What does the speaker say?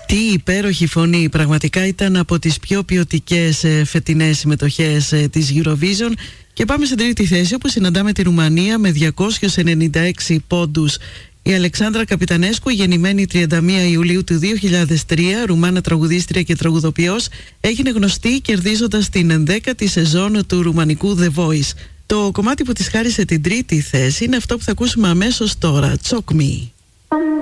Τι υπέροχη φωνή, πραγματικά ήταν από τις πιο ποιοτικές φετινές συμμετοχές της Eurovision. Και πάμε στην τρίτη θέση, όπου συναντάμε τη Ρουμανία με 296 πόντους. Η Αλεξάνδρα Καπιτανέσκου, γεννημένη 31 Ιουλίου του 2003, Ρουμάνα τραγουδίστρια και τραγουδοποιός, έγινε γνωστή κερδίζοντας την 10η σεζόν του ρουμανικού The Voice. Το κομμάτι που της χάρισε την τρίτη θέση είναι αυτό που θα ακούσουμε αμέσως τώρα, Choke Me.